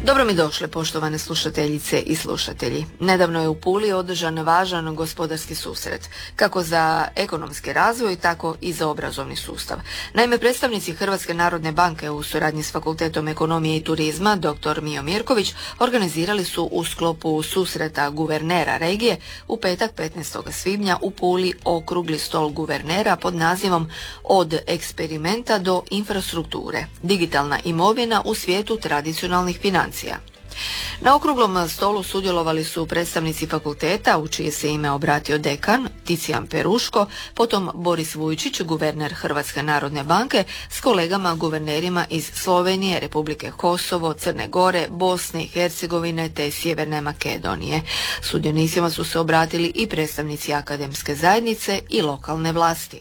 Dobro mi došle, poštovane slušateljice i slušatelji. Nedavno je u Puli održan važan gospodarski susret, kako za ekonomski razvoj, tako i za obrazovni sustav. Naime, predstavnici Hrvatske narodne banke u suradnji s Fakultetom ekonomije i turizma, dr. Mijo Mirković, organizirali su u sklopu susreta guvernera regije u petak 15. svibnja u Puli okrugli stol guvernera pod nazivom Od eksperimenta do infrastrukture. Digitalna imovina u svijetu tradicionalnih financija. Na okruglom stolu sudjelovali su predstavnici fakulteta, u čije se ime obratio dekan Ticijan Peruško, potom Boris Vujčić, guverner Hrvatske narodne banke, s kolegama guvernerima iz Slovenije, Republike Kosovo, Crne Gore, Bosne i Hercegovine te Sjeverne Makedonije. Sudionicima su se obratili i predstavnici akademske zajednice i lokalne vlasti.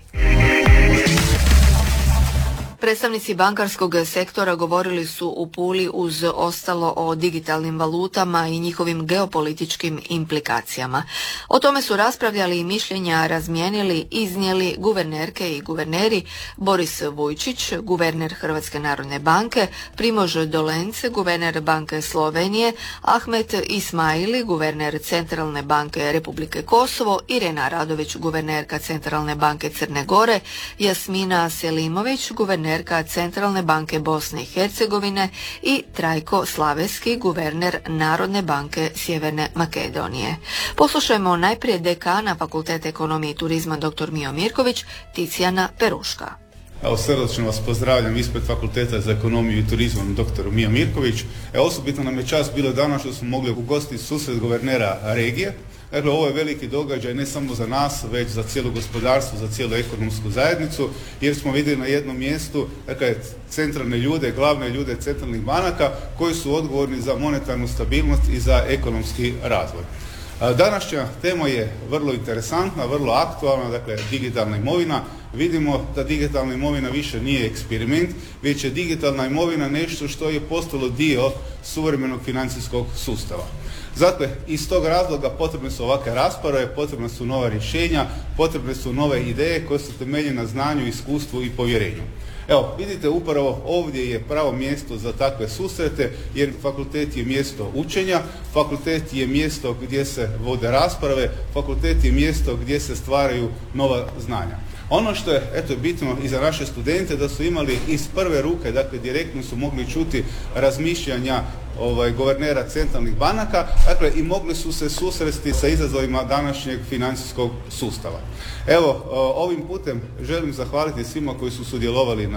Predstavnici bankarskog sektora govorili su u Puli uz ostalo o digitalnim valutama i njihovim geopolitičkim implikacijama. O tome su raspravljali i mišljenja razmijenili, iznijeli guvernerke i guverneri Boris Vujčić, guverner Hrvatske narodne banke, Primož Dolence, guverner Banke Slovenije, Ahmet Ismaili, guverner Centralne banke Republike Kosovo, Irena Radović, guvernerka Centralne banke Crne Gore, Jasmina Selimović, guvernerka Centralne banke Bosne i Hercegovine i Trajko Slaveski, guverner Narodne banke Sjeverne Makedonije. Poslušajmo najprije dekana Fakulteta ekonomije i turizma dr. Mijo Mirković, Ticijana Peruška. Evo, srdačno vas pozdravljam ispred Fakulteta za ekonomiju i turizam dr. Mijo Mirković. Osobito nam je čast bilo danas što smo mogli ugostiti susret guvernera regije. Dakle, ovo je veliki događaj ne samo za nas, već za cijelo gospodarstvo, za cijelu ekonomsku zajednicu, jer smo vidjeli na jednom mjestu, dakle, centralne ljude, glavne ljude centralnih banaka koji su odgovorni za monetarnu stabilnost i za ekonomski razvoj. Današnja tema je vrlo interesantna, vrlo aktualna, dakle digitalna imovina. Vidimo da digitalna imovina više nije eksperiment, već je digitalna imovina nešto što je postalo dio suvremenog financijskog sustava. Dakle, iz tog razloga potrebne su ovakve rasprave, potrebne su nova rješenja, potrebne su nove ideje koje su temeljene na znanju, iskustvu i povjerenju. Evo, vidite, upravo ovdje je pravo mjesto za takve susrete, jer fakultet je mjesto učenja, fakultet je mjesto gdje se vode rasprave, fakultet je mjesto gdje se stvaraju nova znanja. Ono što je bitno i za naše studente, da su imali iz prve ruke, dakle direktno su mogli čuti razmišljanja guvernera centralnih banaka, dakle i mogli su se susresti sa izazovima današnjeg financijskog sustava. Evo, ovim putem želim zahvaliti svima koji su sudjelovali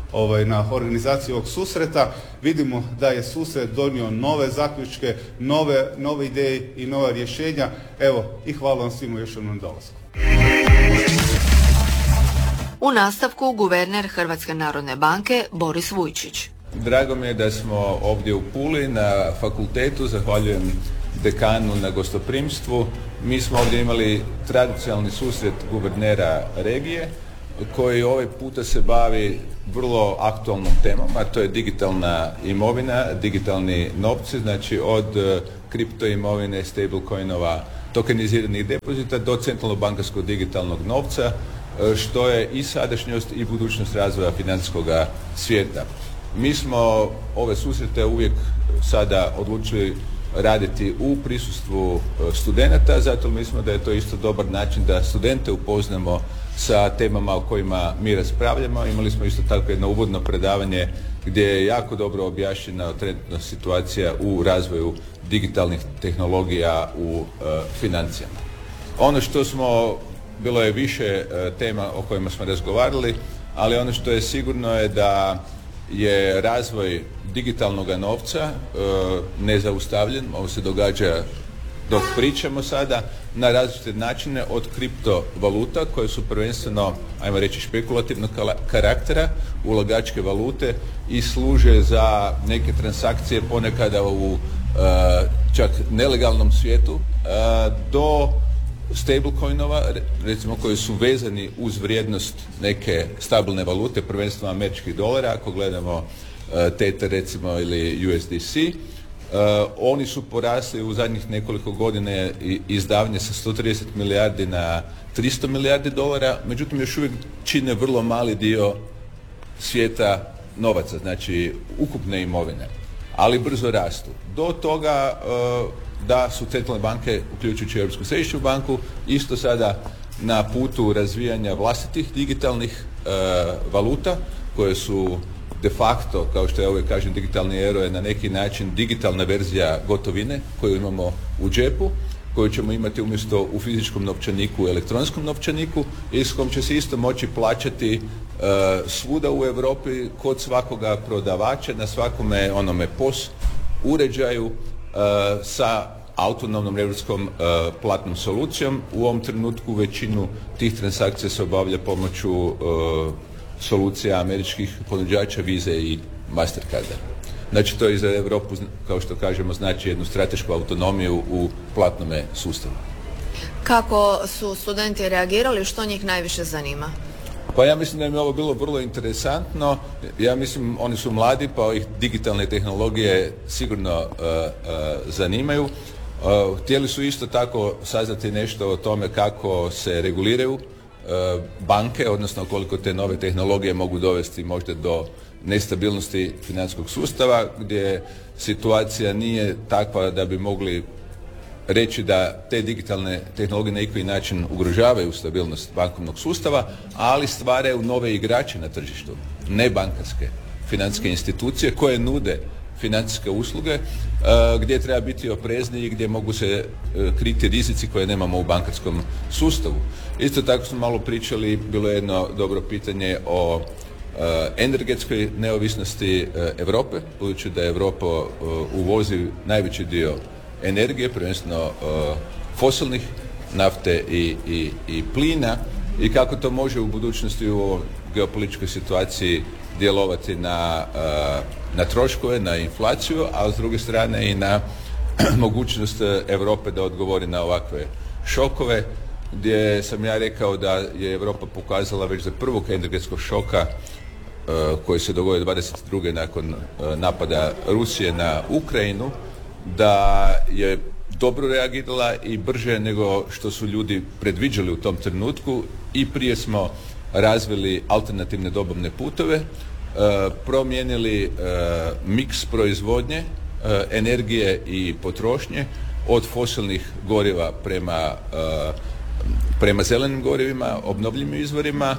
na organizaciji ovog susreta. Vidimo da je susret donio nove zaključke, nove ideje i nova rješenja. Evo, i hvala vam svima još jednom dolasku. U nastavku guverner Hrvatske narodne banke Boris Vujčić. Drago mi je da smo ovdje u Puli na fakultetu, zahvaljujem dekanu na gostoprimstvu. Mi smo ovdje imali tradicionalni susret guvernera regije koji ovaj puta se bavi vrlo aktualnom temom, a to je digitalna imovina, digitalni novci, znači od kripto imovine, stablecoinova, tokeniziranih depozita do centralnog bankarskog digitalnog novca, što je i sadašnjost i budućnost razvoja financijskog svijeta. Mi smo ove susrete uvijek sada odlučili raditi u prisustvu studenata, zato mislimo da je to isto dobar način da studente upoznamo sa temama o kojima mi raspravljamo. Imali smo isto tako jedno uvodno predavanje gdje je jako dobro objašnjena trenutna situacija u razvoju digitalnih tehnologija u financijama. Ono što bilo je više tema o kojima smo razgovarali, ali ono što je sigurno je da je razvoj digitalnog novca nezaustavljen. Ovo se događa dok pričamo sada na različite načine, od kriptovaluta koje su prvenstveno, ajmo reći, špekulativnog karaktera, ulagačke valute i služe za neke transakcije ponekada u čak nelegalnom svijetu, do stablecoinova, recimo, koji su vezani uz vrijednost neke stabilne valute, prvenstveno američkih dolara, ako gledamo Tether recimo ili USDC. Oni su porasli u zadnjih nekoliko godina izdavanje sa 130 milijardi na 300 milijardi dolara, međutim još uvijek čine vrlo mali dio svijeta novaca, znači ukupne imovine. ali brzo rastu. Do toga da su centralne banke, uključujući Europsku središnju banku, isto sada na putu razvijanja vlastitih digitalnih valuta koje su de facto, kao što ja uvijek kažem, digitalni euro je na neki način digitalna verzija gotovine koju imamo u džepu, koju ćemo imati umjesto u fizičkom novčaniku u elektronskom novčaniku i s kojom će se isto moći plaćati svuda u Europi kod svakoga prodavača na svakome onome POS uređaju sa autonomnom europskom platnom solucijom. U ovom trenutku većinu tih transakcija se obavlja pomoću solucija američkih ponuđača Visa i Mastercarda. Znači to i za Europu, kao što kažemo, znači jednu stratešku autonomiju u platnome sustavu. Kako su studenti reagirali, što njih najviše zanima? Pa ja mislim da im je ovo bilo vrlo interesantno. Ja mislim, oni su mladi, pa ih digitalne tehnologije sigurno zanimaju. Htjeli su isto tako saznati nešto o tome kako se reguliraju banke, odnosno koliko te nove tehnologije mogu dovesti možda do nestabilnosti financijskog sustava, gdje situacija nije takva da bi mogli reći da te digitalne tehnologije na neki način ugrožavaju stabilnost bankovnog sustava, ali stvaraju nove igrače na tržištu, nebankarske financijske institucije koje nude financijske usluge, gdje treba biti oprezniji i gdje mogu se kriti rizici koje nemamo u bankarskom sustavu. Isto tako smo malo pričali, bilo je jedno dobro pitanje o energetskoj neovisnosti Europe, budući da Europa uvozi najveći dio energije, prvenstveno fosilnih, nafte i plina, i kako to može u budućnosti u ovoj geopolitičkoj situaciji djelovati na troškove, na inflaciju, a s druge strane i na mogućnost Europe da odgovori na ovakve šokove, gdje sam ja rekao da je Europa pokazala već za prvog energetskog šoka koji se dogodio 22. nakon napada Rusije na Ukrajinu, da je dobro reagirala i brže nego što su ljudi predviđali u tom trenutku, i prije smo razvili alternativne dobavne puteve, promijenili miks proizvodnje, energije i potrošnje od fosilnih goriva prema zelenim gorivima, obnovljivim izvorima,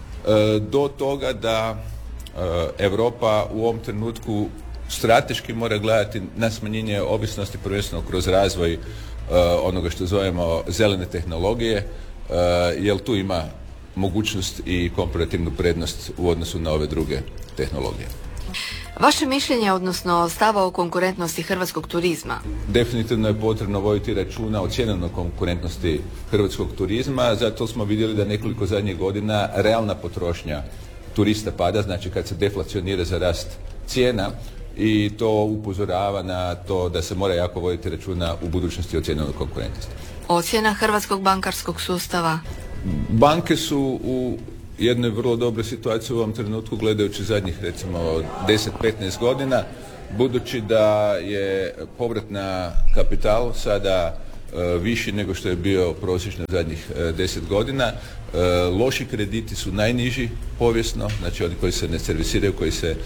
do toga da Europa u ovom trenutku strateški mora gledati na smanjenje ovisnosti, prvenstveno kroz razvoj onoga što zovemo zelene tehnologije, jer tu ima mogućnost i komparativnu prednost u odnosu na ove druge tehnologije. Vaše mišljenje, odnosno stava o konkurentnosti hrvatskog turizma? Definitivno je potrebno voditi računa o cjenovnoj konkurentnosti hrvatskog turizma, zato smo vidjeli da nekoliko zadnjih godina realna potrošnja turista pada, znači kad se deflacionira za rast cijena, i to upozorava na to da se mora jako voditi računa u budućnosti o cjenovnoj konkurentnosti. Ocjena hrvatskog bankarskog sustava? Banke su u jednoj vrlo dobroj situaciji u ovom trenutku, gledajući zadnjih recimo 10-15 godina, budući da je povrat na kapital sada viši nego što je bio prosječno zadnjih 10 godina. Loši krediti su najniži povijesno, znači oni koji se ne servisiraju, koji se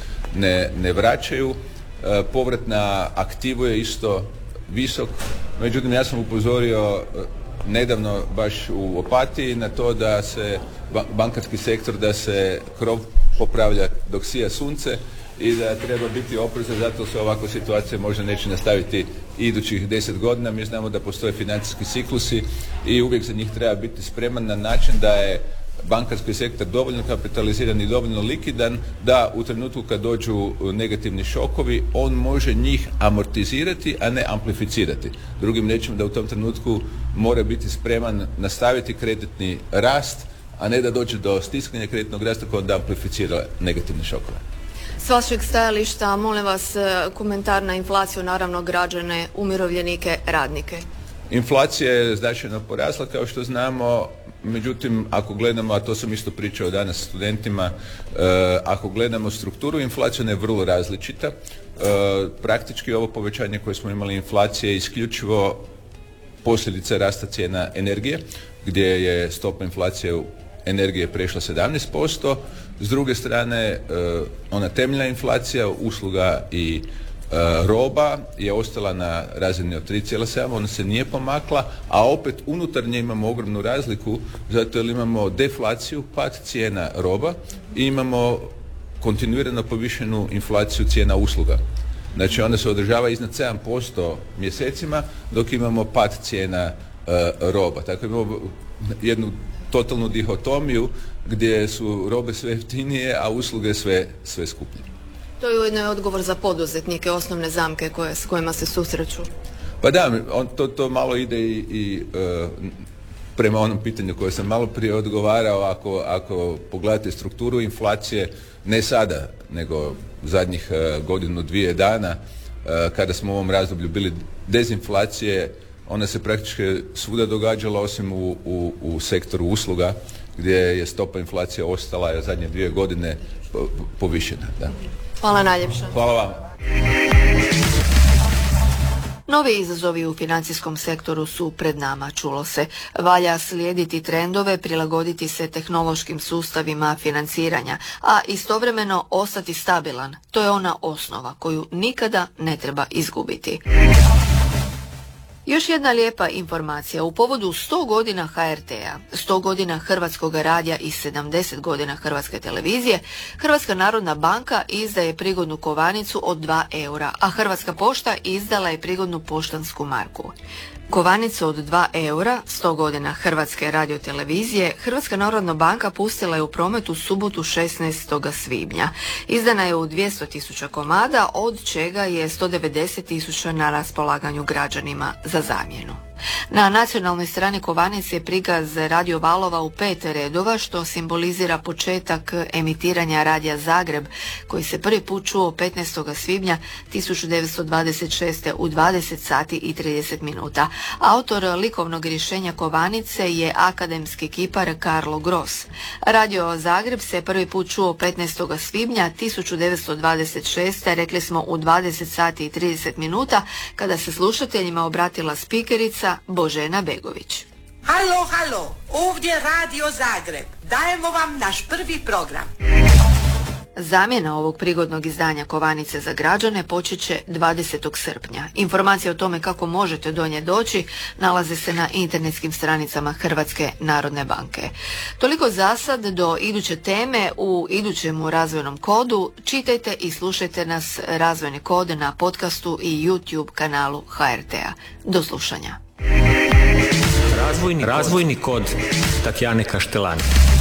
ne vraćaju. Povrat na aktivu je isto visok, međutim ja sam upozorio nedavno baš u Opatiji na to da se bankarski sektor, da se krov popravlja dok sija sunce i da treba biti oprezan, zato se ovakva situacija možda neće nastaviti idućih 10 godina. Mi znamo da postoje financijski ciklusi i uvijek za njih treba biti spreman na način da je bankarski sektor dovoljno kapitaliziran i dovoljno likvidan da u trenutku kad dođu negativni šokovi on može njih amortizirati, a ne amplificirati. Drugim riječima da u tom trenutku mora biti spreman nastaviti kreditni rast, a ne da dođe do stiskanja kreditnog rasta koji onda amplificira negativne šokove. S vašeg stajališta, molim vas, komentar na inflaciju, naravno građane, umirovljenike, radnike. Inflacija je značajno porasla, kao što znamo, međutim, ako gledamo, a to sam isto pričao danas studentima, ako gledamo strukturu inflacije, ona je vrlo različita. Praktički ovo povećanje koje smo imali inflacije je isključivo posljedica rasta cijena energije, gdje je stopa inflacije energije prešla 17%. S druge strane, ona temeljna inflacija usluga i Roba je ostala na razini od 3,7, ona se nije pomakla, a opet unutar nje imamo ogromnu razliku, zato jer imamo deflaciju, pad cijena roba i imamo kontinuirano povišenu inflaciju cijena usluga. Znači ona se održava iznad 7% mjesecima, dok imamo pad cijena roba. Tako imamo jednu totalnu dihotomiju gdje su robe sve jeftinije, a usluge sve skuplje. To je ujedno odgovor za poduzetnike, osnovne zamke s kojima se susreću. Pa da, to malo ide i prema onom pitanju koje sam malo prije odgovarao. Ako pogledate strukturu inflacije, ne sada, nego zadnjih godinu, dvije dana, kada smo u ovom razdoblju bili dezinflacije, ona se praktički svuda događala osim u sektoru usluga, gdje je stopa inflacije ostala zadnje 2 godine povišena. Da. Hvala najljepša. Hvala vam. Novi izazovi u financijskom sektoru su pred nama, čulo se. Valja slijediti trendove, prilagoditi se tehnološkim sustavima financiranja, a istovremeno ostati stabilan. To je ona osnova koju nikada ne treba izgubiti. Još jedna lijepa informacija. U povodu 100 godina HRT-a, 100 godina Hrvatskog radija i 70 godina Hrvatske televizije, Hrvatska narodna banka izdaje prigodnu kovanicu od 2 eura, a Hrvatska pošta izdala je prigodnu poštansku marku. Kovanicu od 2 eura, 100 godina Hrvatske radiotelevizije, Hrvatska narodna banka pustila je u promet u subotu 16. svibnja. Izdana je u 200.000 komada, od čega je 190.000 na raspolaganju građanima za zamjenu. Na nacionalnoj strani kovanice je prikaz radio valova u 5 redova, što simbolizira početak emitiranja Radija Zagreb, koji se prvi put čuo 15. svibnja 1926. u 20 sati i 30 minuta. Autor likovnog rješenja kovanice je akademski kipar Karlo Gros. Radio Zagreb se prvi put čuo 15. svibnja 1926. rekli smo u 20 sati i 30 minuta, kada se slušateljima obratila spikerica Božena Begović. Halo, halo, ovdje Radio Zagreb. Dajemo vam naš prvi program. Zamjena ovog prigodnog izdanja kovanice za građane počet će 20. srpnja. Informacije o tome kako možete do nje doći nalaze se na internetskim stranicama Hrvatske narodne banke. Toliko za sad, do iduće teme u idućem razvojnom kodu. Čitajte i slušajte nas Razvojni kod na podcastu i YouTube kanalu HRT-a. Do slušanja. Razvojni kod Tatjane Kaštelani.